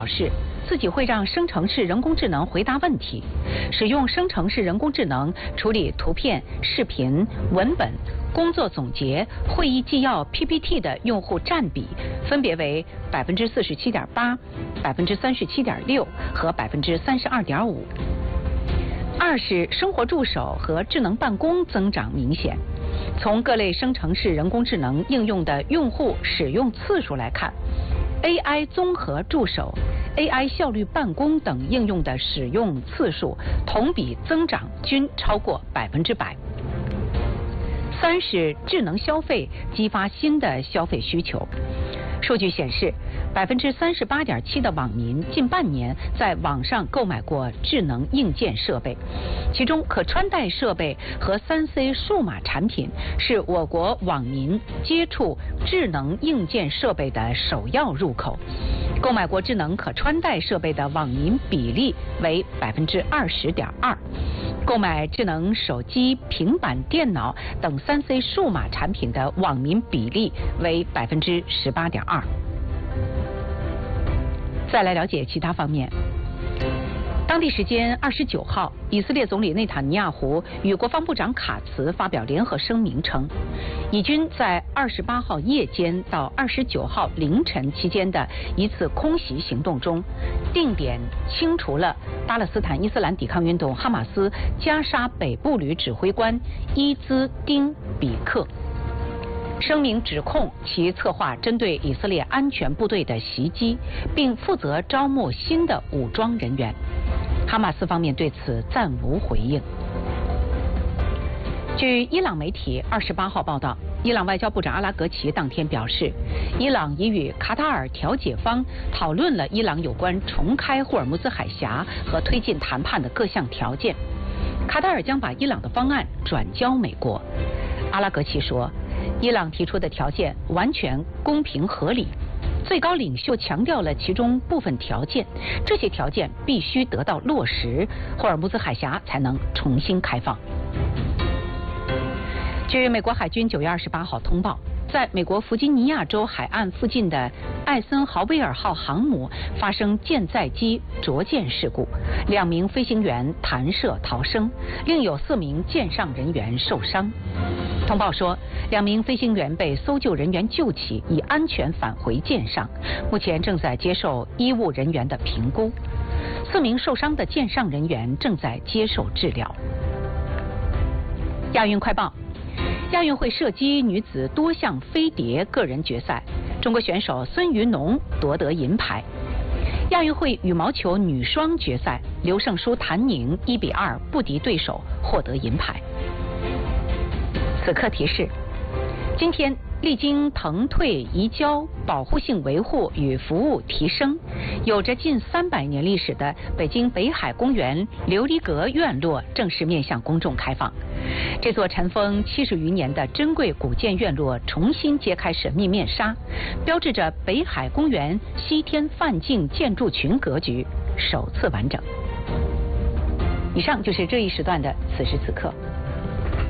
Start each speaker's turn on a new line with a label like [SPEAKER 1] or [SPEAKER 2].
[SPEAKER 1] 表示自己会让生成式人工智能回答问题，使用生成式人工智能处理图片、视频、文本、工作总结、会议纪要 PPT 的用户占比分别为47.8%、37.6%和32.5%。二是生活助手和智能办公增长明显。从各类生成式人工智能应用的用户使用次数来看， AI 综合助手、AI 效率办公等应用的使用次数同比增长均超过100%。三是智能消费激发新的消费需求。数据显示，38.7%的网民近半年在网上购买过智能硬件设备，其中可穿戴设备和3C 数码产品是我国网民接触智能硬件设备的首要入口。购买过智能可穿戴设备的网民比例为20.2%，购买智能手机、平板电脑等3C 数码产品的网民比例为18.2%。再来了解其他方面。当地时间29号，以色列总理内塔尼亚胡与国防部长卡茨发表联合声明称，以军在28号夜间到29号凌晨期间的一次空袭行动中，定点清除了巴勒斯坦伊斯兰抵抗运动哈马斯加沙北部旅指挥官伊兹丁比克。声明指控其策划针对以色列安全部队的袭击，并负责招募新的武装人员。哈马斯方面对此暂无回应。据伊朗媒体28号报道，伊朗外交部长阿拉格齐当天表示，伊朗已与卡塔尔调解方讨论了伊朗有关重开霍尔木兹海峡和推进谈判的各项条件。卡塔尔将把伊朗的方案转交美国。阿拉格齐说，伊朗提出的条件完全公平合理，最高领袖强调了其中部分条件，这些条件必须得到落实，霍尔木兹海峡才能重新开放。据美国海军9月28号通报，在美国弗吉尼亚州海岸附近的艾森豪威尔号航母发生舰载机着舰事故，2名飞行员弹射逃生，另有4名舰上人员受伤。通报说，2名飞行员被搜救人员救起，已安全返回舰上，目前正在接受医务人员的评估。4名受伤的舰上人员正在接受治疗。亚运快报。亚运会射击女子多项飞碟个人决赛，中国选手孙于农夺得银牌。亚运会羽毛球女双决赛，刘胜书、谭宁1-2不敌对手，获得银牌。此刻提示：今天历经腾退、移交、保护性维护与服务提升，有着近300年历史的北京北海公园琉璃阁院落正式面向公众开放。这座尘封70余年的珍贵古建院落重新揭开神秘面纱，标志着北海公园西天梵境建筑群格局首次完整。以上就是这一时段的此时此刻。